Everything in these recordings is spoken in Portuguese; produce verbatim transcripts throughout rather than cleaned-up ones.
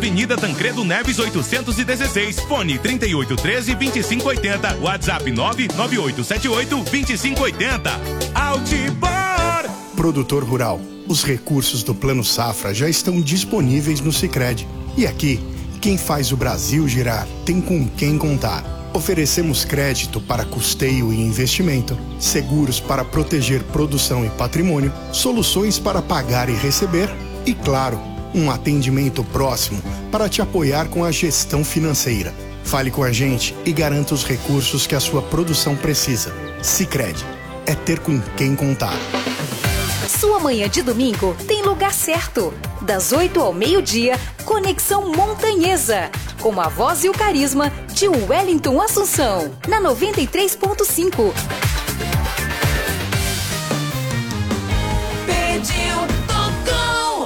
Avenida Tancredo Neves oitocentos e dezesseis, fone trinta e oito, treze, vinte e cinco oitenta, WhatsApp nove nove oito sete oito, vinte e cinco oitenta. Altipar! Produtor rural, os recursos do Plano Safra já estão disponíveis no Sicredi. E aqui, quem faz o Brasil girar tem com quem contar. Oferecemos crédito para custeio e investimento, seguros para proteger produção e patrimônio, soluções para pagar e receber e, claro, um atendimento próximo para te apoiar com a gestão financeira. Fale com a gente e garanta os recursos que a sua produção precisa. Sicredi, é ter com quem contar. Sua manhã de domingo tem lugar certo. Das oito ao meio-dia, Conexão Montanhesa. Com a voz e o carisma de Wellington Assunção. Na noventa e três ponto cinco. Pediu, tocou.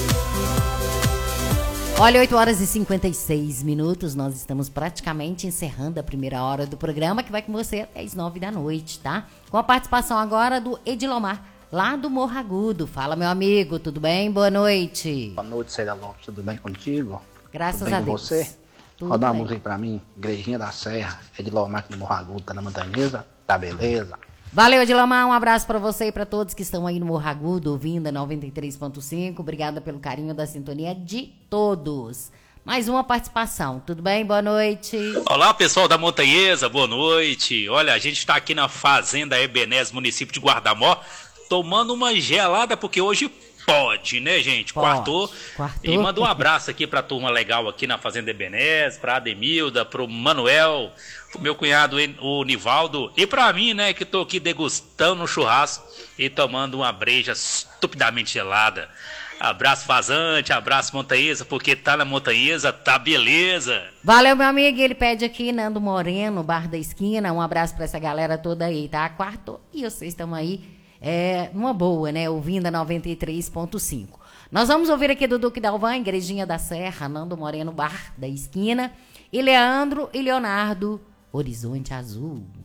Olha, oito horas e cinquenta e seis minutos. Nós estamos praticamente encerrando a primeira hora do programa, que vai com você até as nove da noite, tá? Com a participação agora do Edilomar, lá do Morro Agudo. Fala, meu amigo, tudo bem? Boa noite. Boa noite, Célia Lopes, tudo bem contigo? Graças tudo bem a com Deus. você? Tudo Roda uma bem. música aí pra mim, Igrejinha da Serra, Edilomar aqui do Morro Agudo, tá na Montanhesa, tá beleza? Valeu, Edilomar, um abraço pra você e pra todos que estão aí no Morro Agudo, ouvindo a noventa e três ponto cinco. Obrigada pelo carinho da sintonia de todos. Mais uma participação, tudo bem? Boa noite. Olá, pessoal da Montanhesa, boa noite. Olha, a gente está aqui na Fazenda Ebenés, município de Guardamó, tomando uma gelada, porque hoje pode, né, gente? Pode. Quartou. Quartou. E manda um abraço aqui pra turma legal aqui na Fazenda Ebenés, pra Ademilda, pro Manuel, pro meu cunhado, o Nivaldo, e pra mim, né, que tô aqui degustando um churrasco e tomando uma breja estupidamente gelada. Abraço Vazante, abraço Montanhesa, porque tá na Montanhesa, tá beleza. Valeu, meu amigo. Ele pede aqui, Nando Moreno, Bar da Esquina. Um abraço pra essa galera toda aí, tá? Quarto. E vocês estão aí, é, numa boa, né? Ouvindo a noventa e três ponto cinco. Nós vamos ouvir aqui do Duque Dalvan, Igrejinha da Serra, Nando Moreno, Bar da Esquina. E Leandro e Leonardo, Horizonte Azul.